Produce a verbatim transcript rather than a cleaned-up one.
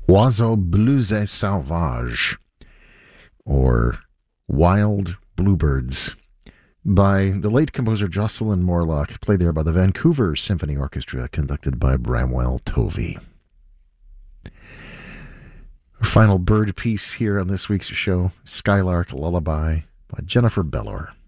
Oiseaux bleus et sauvages, or Wild Bluebirds, by the late composer Jocelyn Morlock, played there by the Vancouver Symphony Orchestra, conducted by Bramwell Tovey. Our final bird piece here on this week's show, Skylark Lullaby by Jennifer Bellor.